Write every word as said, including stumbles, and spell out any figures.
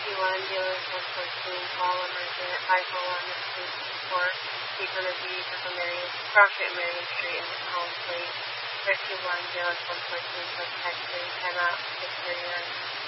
two one, dealers one fourteen, call emergent at five oh one, four, Deacon of the of Marion, Crockett, Marion Street, in the home plate. thirty-one, dealers one fourteen, suspect, ten out, six thirty-nine.